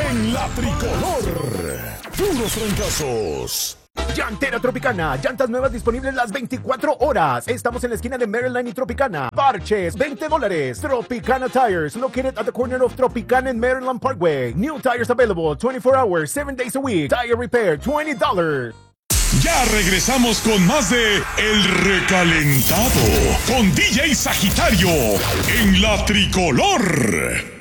en la tricolor. Puros fracasos. Llantera Tropicana, llantas nuevas disponibles las 24 horas. Estamos en la esquina de Maryland y Tropicana. Parches, $20. Tropicana Tires, located at the corner of Tropicana and Maryland Parkway. New tires available 24 hours, 7 days a week. Tire repair, $20. Ya regresamos con más de El Recalentado con DJ Sagitario en la tricolor.